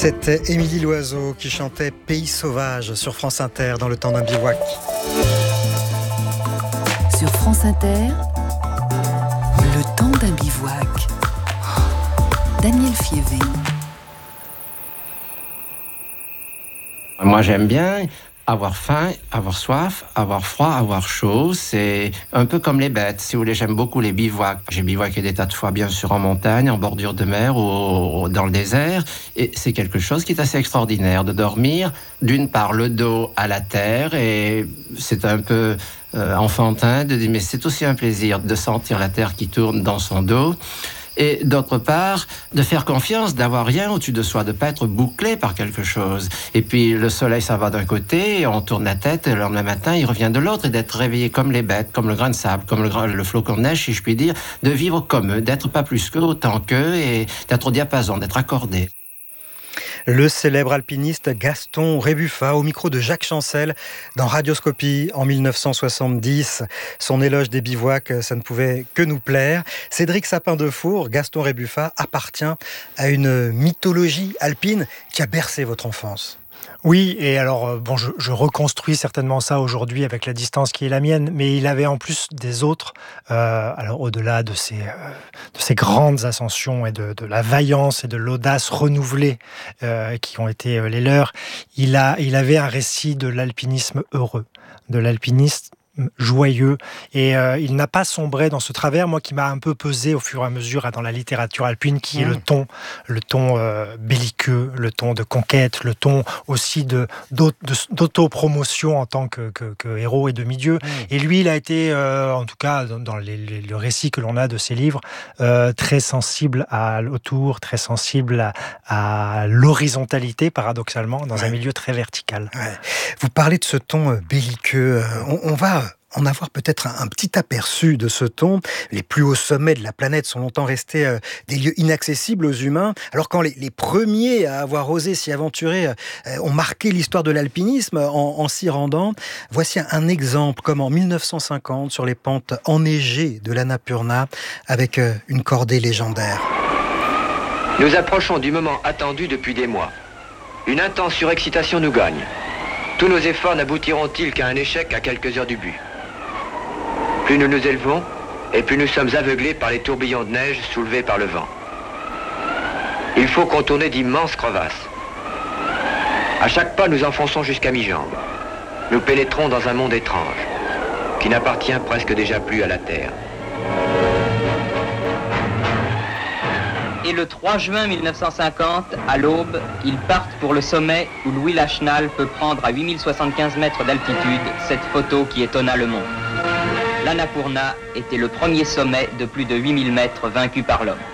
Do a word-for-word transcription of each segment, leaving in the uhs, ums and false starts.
C'était Émilie Loiseau qui chantait Pays sauvage sur France Inter dans le temps d'un bivouac. Sur France Inter, le temps d'un bivouac. Daniel Fievé. Moi j'aime bien avoir faim, avoir soif, avoir froid, avoir chaud. C'est un peu comme les bêtes. Si vous voulez, j'aime beaucoup les bivouacs. J'ai bivouaqué des tas de fois, bien sûr, en montagne, en bordure de mer ou dans le désert. Et c'est quelque chose qui est assez extraordinaire de dormir, d'une part, le dos à la terre. Et c'est un peu euh, enfantin de dire, mais c'est aussi un plaisir de sentir la terre qui tourne dans son dos. Et d'autre part, de faire confiance, d'avoir rien au-dessus de soi, de ne pas être bouclé par quelque chose. Et puis le soleil, ça va d'un côté, on tourne la tête, et le lendemain matin, il revient de l'autre, et d'être réveillé comme les bêtes, comme le grain de sable, comme le, grain, le flocon de neige, si je puis dire, de vivre comme eux, d'être pas plus qu'eux, autant qu'eux, et d'être au diapason, d'être accordé. Le célèbre alpiniste Gaston Rébuffat au micro de Jacques Chancel dans Radioscopie en mille neuf cent soixante-dix. Son éloge des bivouacs, ça ne pouvait que nous plaire. Cédric Sapin-Defour, Gaston Rébuffat appartient à une mythologie alpine qui a bercé votre enfance. Oui, et alors, bon, je, je reconstruis certainement ça aujourd'hui avec la distance qui est la mienne, mais il avait en plus des autres, euh, alors au-delà de ces, euh, de ces grandes ascensions et de, de la vaillance et de l'audace renouvelée euh, qui ont été euh, les leurs, il, a, il avait un récit de l'alpinisme heureux, de l'alpinisme joyeux, et euh, il n'a pas sombré dans ce travers, moi qui m'a un peu pesé au fur et à mesure dans la littérature alpine, qui mmh. est le ton, le ton euh, belliqueux, le ton de conquête, le ton aussi de, d'autopromotion en tant que, que, que héros et demi-dieu. Mmh. Et lui, il a été, euh, en tout cas dans, dans les, les, le récit que l'on a de ses livres, euh, très sensible à l'autour, très sensible à, à l'horizontalité, paradoxalement, dans ouais. un milieu très vertical. Ouais. Vous parlez de ce ton belliqueux, on, on va en avoir peut-être un, un petit aperçu de ce ton. Les plus hauts sommets de la planète sont longtemps restés euh, des lieux inaccessibles aux humains, alors quand les, les premiers à avoir osé s'y aventurer euh, ont marqué l'histoire de l'alpinisme en, en s'y rendant. Voici un, un exemple, comme en mille neuf cent cinquante, sur les pentes enneigées de l'Annapurna, avec euh, une cordée légendaire. Nous approchons du moment attendu depuis des mois. Une intense surexcitation nous gagne. Tous nos efforts n'aboutiront-ils qu'à un échec à quelques heures du but. Plus nous nous élevons, et plus nous sommes aveuglés par les tourbillons de neige soulevés par le vent. Il faut contourner d'immenses crevasses. À chaque pas, nous enfonçons jusqu'à mi-jambe. Nous pénétrons dans un monde étrange, qui n'appartient presque déjà plus à la Terre. Et le trois juin mille neuf cent cinquante, à l'aube, ils partent pour le sommet où Louis Lachenal peut prendre à huit mille soixante-quinze mètres d'altitude cette photo qui étonna le monde. L'Annapurna était le premier sommet de plus de huit mille mètres vaincu par l'homme.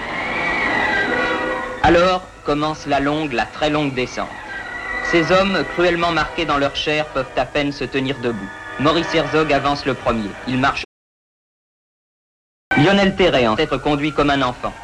Alors commence la longue, la très longue descente. Ces hommes, cruellement marqués dans leur chair, peuvent à peine se tenir debout. Maurice Herzog avance le premier. Il marche. Lionel Terray en être conduit comme un enfant.